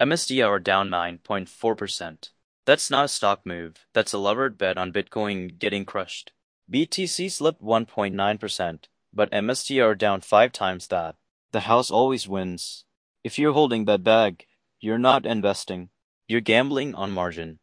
MSTR down 9.4%. That's not a stock move. That's a levered bet on Bitcoin getting crushed. BTC slipped 1.9%, but MSTR down 5 times that. The house always wins. If you're holding that bag, you're not investing. You're gambling on margin.